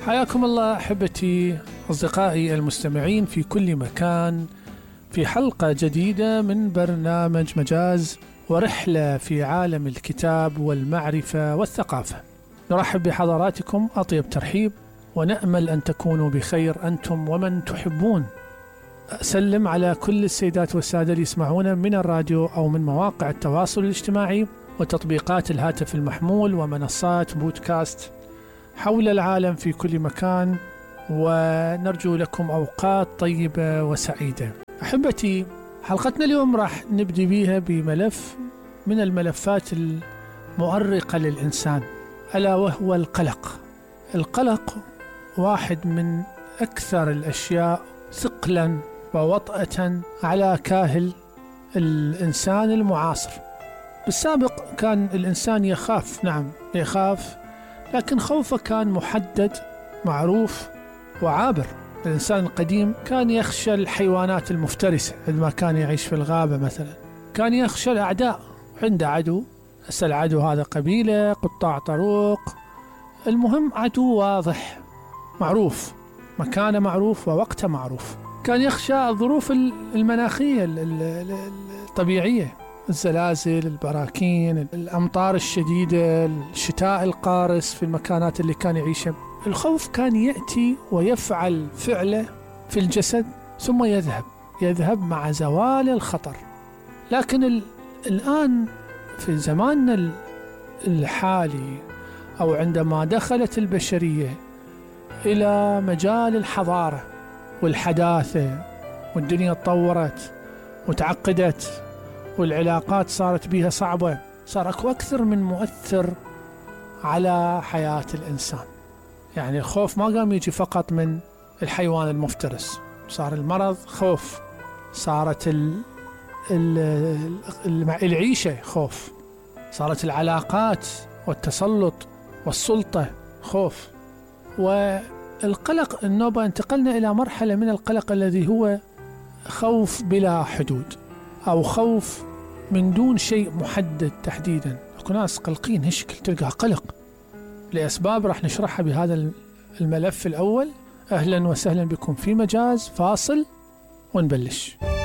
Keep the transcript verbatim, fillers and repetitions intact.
حياكم الله أحبتي أصدقائي المستمعين في كل مكان في حلقة جديدة من برنامج مجاز ورحلة في عالم الكتاب والمعرفة والثقافة. نرحب بحضراتكم أطيب ترحيب ونأمل أن تكونوا بخير أنتم ومن تحبون. أسلم على كل السيدات والسادة اللي يسمعونا من الراديو أو من مواقع التواصل الاجتماعي وتطبيقات الهاتف المحمول ومنصات بودكاست حول العالم في كل مكان، ونرجو لكم أوقات طيبة وسعيدة. أحبتي، حلقتنا اليوم راح نبدي بيها بملف من الملفات المؤرقة للإنسان، ألا وهو القلق. القلق واحد من أكثر الأشياء ثقلا ووطأة على كاهل الإنسان المعاصر. بالسابق كان الإنسان يخاف، نعم يخاف، لكن خوفه كان محدد معروف وعابر. الإنسان القديم كان يخشى الحيوانات المفترسة عندما كان يعيش في الغابة مثلا، كان يخشى الأعداء، عنده عدو، هسه العدو هذا قبيلة قطاع طرق، المهم عدو واضح معروف، مكانه معروف ووقته معروف. كان يخشى الظروف المناخية الطبيعية، الزلازل، البراكين، الأمطار الشديدة، الشتاء القارس في المكانات اللي كان يعيشها. الخوف كان يأتي ويفعل فعله في الجسد ثم يذهب يذهب مع زوال الخطر. لكن ال... الآن في زماننا الحالي، أو عندما دخلت البشرية إلى مجال الحضارة والحداثة والدنيا تطورت وتعقدت والعلاقات صارت بها صعبة، صار أكو أكثر من مؤثر على حياة الإنسان. يعني الخوف ما قام يجي فقط من الحيوان المفترس، صار المرض خوف، صارت ال ال ال العيشة خوف، صارت العلاقات والتسلط والسلطة خوف. والقلق النوبة انتقلنا إلى مرحلة من القلق الذي هو خوف بلا حدود، أو خوف من دون شيء محدد تحديدا. أكو ناس قلقين هشكل تلقى قلق لأسباب راح نشرحها بهذا الملف الأول. أهلا وسهلا بكم في مجاز، فاصل ونبلش.